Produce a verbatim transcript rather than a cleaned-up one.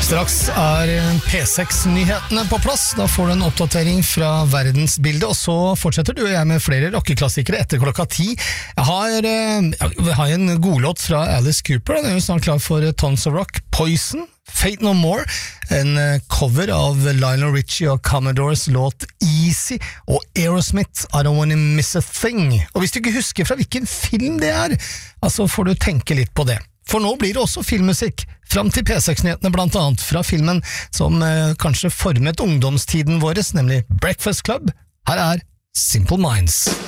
Straks er P seks-nyhetene på plass. Da får du en oppdatering fra verdensbildet, og så fortsetter du og jeg med flere rockeklassikere etter klokka ti. Jeg har, jeg har en godlåt fra Alice Cooper, den er jo snart klar for Tons of Rock. Poison, Fate No More, en cover av Lionel Richie og Commodores låt Easy, og Aerosmith, I Don't Wanna Miss a Thing. Og hvis du ikke husker fra hvilken film det er, altså får du tenke litt på det. For nå blir det også filmmusikk, fram til P seks-nyhetene blant annet, fra filmen som eh, kanskje formet ungdomstiden våres, nemlig Breakfast Club. Her er Simple Minds.